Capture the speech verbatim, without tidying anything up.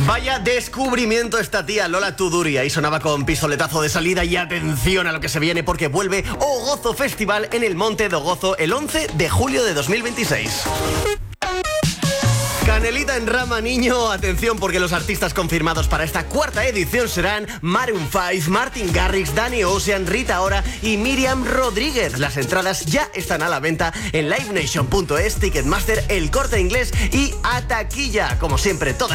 Vaya descubrimiento esta tía, Lola Tuduri. Ahí sonaba con pistoletazo de salida y atención a lo que se viene porque vuelve O Gozo Festival en el Monte do Gozo el once de julio de dos mil veintiséis. Canelita en rama, niño. Atención porque los artistas confirmados para esta cuarta edición serán Maroon cinco, Martin Garrix, Danny Ocean, Rita Ora y Miriam Rodríguez. Las entradas ya están a la venta en live nation punto es, Ticketmaster, El Corte Inglés y A Taquilla. Como siempre, todas